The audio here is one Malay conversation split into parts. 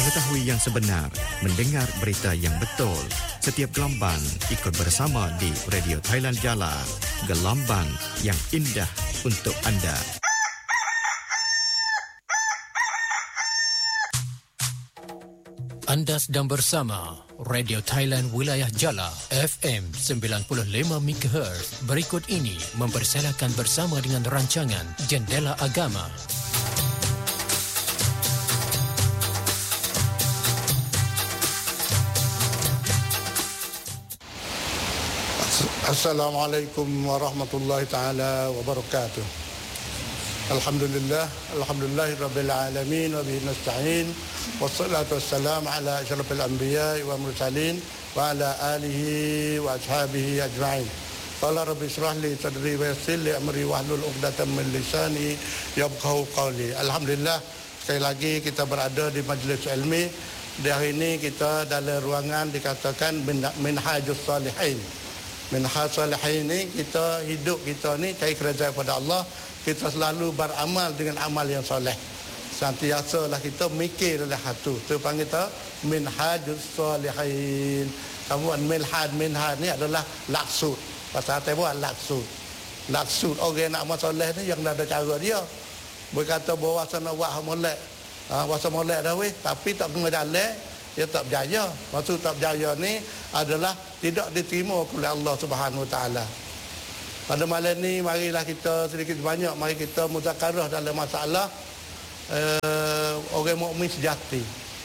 Mengetahui yang sebenar, mendengar berita yang betul. Setiap gelombang ikut bersama di Radio Thailand Jala. Gelombang yang indah untuk anda. Anda sedang bersama Radio Thailand Wilayah Jala FM 95 MHz. Berikut ini mempersilakan bersama dengan rancangan Jendela Agama. Assalamualaikum warahmatullahi taala wabarakatuh. Alhamdulillahirabbil alamin wa bihi nasta'in wassalatu wassalamu ala asyrafil anbiya'i wa mursalin wa ala alihi wa ashabihi ajma'in. Qala rabbi shrah li sadri wa yassir li amri wahlul 'uqdatam min lisani yafqahu qawli. Alhamdulillah, sekali lagi kita berada di majlis ilmi. Di hari ini kita dalam ruangan dikatakan Minhajus Salihin. Minhaj Salihin ini kita hidup kita ni cari kerajaan kepada Allah. Kita selalu beramal dengan amal yang soleh. Sentiasalah kita mikir dalam hati. Itu panggil kita Minhajus Salihin. Kamu minhaj ni adalah laksud. Pasal hati buat laksud. Laksud orang nak amal soleh ni yang ada cara dia. Berkata bahawa sana wah molek. Wasa molek dah weh, tapi tak kena jalan, dia tak berjaya. Maksud tak berjaya ni adalah tidak diterima oleh Allah Subhanahu Wa Taala. Pada malam ni marilah kita sedikit banyak mari kita muzakarah dalam masalah orang mukmin sejati.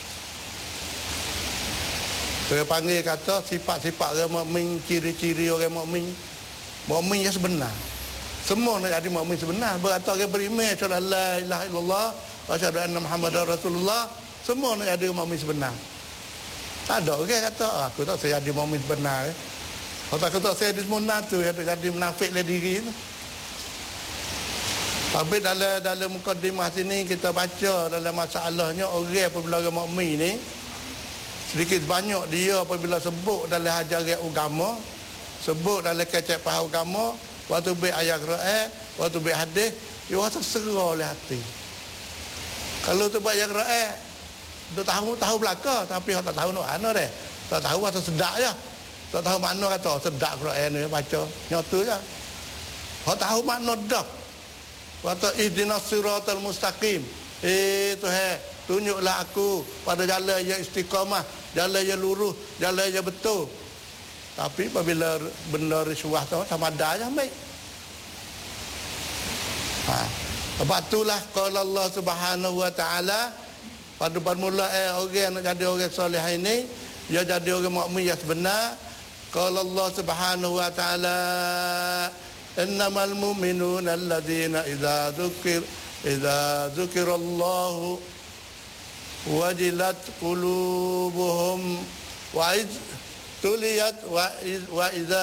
Saya panggil kata sifat-sifat orang mukmin, ciri-ciri orang mukmin. Mukmin yang sebenar. Semua nak jadi mukmin sebenar. Berkata orang beriman la ilaha illallah wa asyhadu anna Muhammadar Rasulullah, semua nak jadi mukmin sebenar. Tak ada orang kata aku tak saya jadi mukmin benar. Kalau tak saya jadi munafik tu, jadi munafik le diri tu. Tapi dalam mukadimah sini kita baca dalam masalahnya orang apabila orang mukmin ni sedikit banyak dia apabila sebut dalam ajaran agama, sebut dalam kecap faham agama, waktu baik ayat Quran, waktu baik hadis, dia rasa serah oleh hati. Kalau tu baik ayat Quran, dia tahu belaka, tapi dia tak tahu nak mana dia. Tak tahu atau sedak je. Tak tahu makna kata sedak Quran ni baca nyata je. Dia tahu makna dah. Kata ihdinas siratal mustaqim. Tuhan, tunjuklah aku pada jalan yang istiqamah, jalan yang lurus, jalan yang betul. Tapi apabila benda risuah tu sama ada je baik. Sebab itulah qala Allah Subhanahu Wa Taala pada permulaan orang nak jadi orang soleh ini, dia jadi orang mukmin yang sebenar. Qala Allah Subhanahu Wa Taala innamal mu'minuna alladzina idza dzukirallahu wajilat qulubuhum wa iz tuliyat wa idza